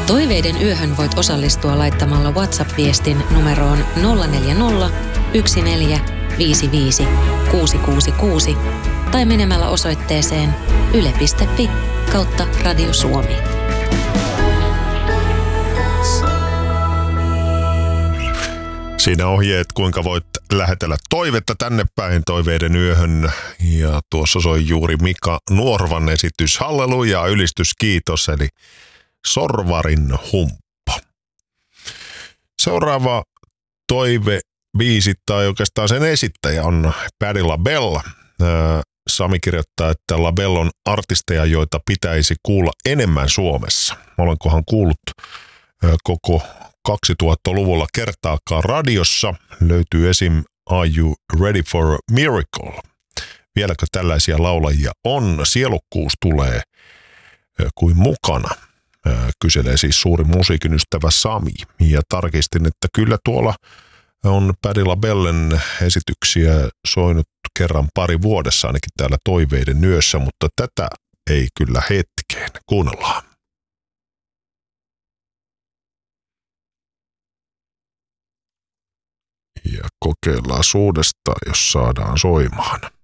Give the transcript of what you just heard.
Toiveiden yöhön voit osallistua laittamalla WhatsApp-viestin numeroon 040 14 55 666 tai menemällä osoitteeseen yle.fi/Radio Suomi. Siinä ohjeet, kuinka voit lähetellä toivetta tänne päin Toiveiden yöhön. Ja tuossa soi juuri Mika Nuorvan esitys Halleluja, ylistys, kiitos, eli Sorvarin humppa. Seuraava toivebiisi tai oikeastaan sen esittäjä on Patti LaBelle. Sami kirjoittaa, että LaBelle on artisteja, joita pitäisi kuulla enemmän Suomessa. Olenkohan kuullut koko 2000-luvulla kertaakaan radiossa. Löytyy esim. Are You Ready for a Miracle? Vieläkö tällaisia laulajia on? Sielukkuus tulee kuin mukana. Kyselee siis suuri musiikin ystävä Sami. Ja tarkistin, että kyllä tuolla on Patti LaBellen esityksiä soinut kerran pari vuodessa ainakin täällä Toiveiden yössä, mutta tätä ei kyllä hetkeen. Kuunnellaan. Ja kokeillaan uudestaan, jos saadaan soimaan.